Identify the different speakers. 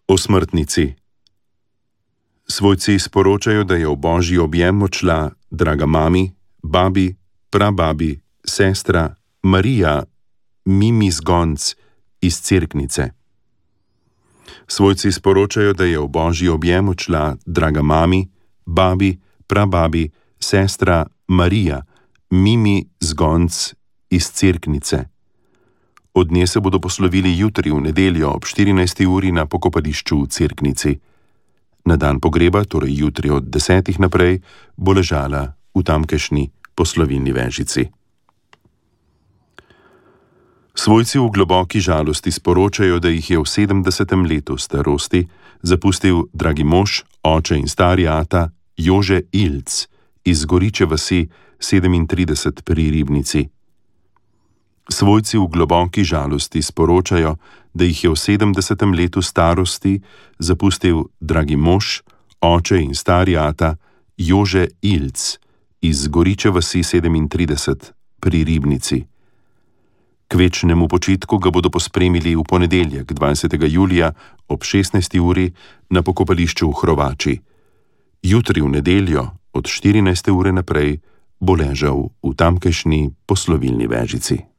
Speaker 1: O smrtnici. Svojci sporočajo, da je v božji objem odšla draga mami, babi, prababi, sestra Marija Mimi Zgonc iz Cerknice. Svojci sporočajo, da je v božji objem odšla draga mami, babi, prababi, sestra Marija Mimi Zgonc iz Cerknice. Od nje se bodo poslovili jutri v nedeljo ob 14. uri na pokopališču v Cerknici. Na dan pogreba, torej jutri od 10. naprej, bo ležala v tamkajšnji poslovilni vežici. Svojci v globoki žalosti sporočajo, da jih je v 70. letu starosti zapustil dragi mož, oče in stari ata Jože Ilc iz Goriče vasi 37 pri Ribnici. Svojci v globoki žalosti sporočajo, da jih je v 70. letu starosti zapustil dragi mož, oče in stari ata Jože Ilc iz Goriče vasi 37 pri Ribnici. K večnemu počitku ga bodo pospremili v ponedeljek 20. julija ob 16. uri na pokopališču v Hrovači. Jutri v nedeljo od 14. ure naprej bo ležal v tamkajšnji poslovilni vežici.